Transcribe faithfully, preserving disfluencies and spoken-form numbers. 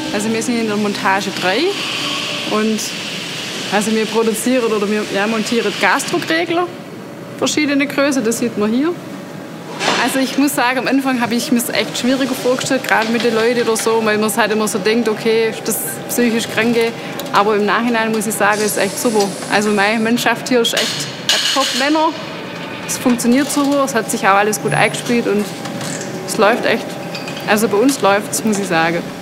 Also wir sind in der Montage drei und also wir produzieren oder wir ja, montieren Gasdruckregler, verschiedene Größen, das sieht man hier. Also ich muss sagen, am Anfang habe ich mir es echt schwieriger vorgestellt, gerade mit den Leuten oder so, weil man es halt immer so denkt, okay, das psychisch Kranke. Aber im Nachhinein muss ich sagen, es ist echt super. Also meine Mannschaft hier ist echt Top-Männer. Es funktioniert super, es hat sich auch alles gut eingespielt und es läuft echt. Also bei uns läuft es, muss ich sagen.